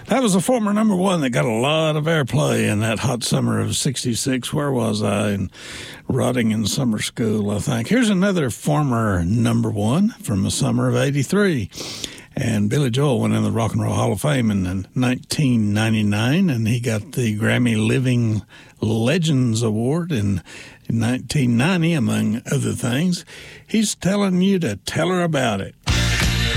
That was a former number one that got a lot of airplay in that hot summer of '66. Where was I? In rotting in summer school, I think. Here's another former number one from the summer of '83. And Billy Joel went in the Rock and Roll Hall of Fame in 1999, and he got the Grammy Living Legends Award in 1990, among other things. He's telling you to tell her about it.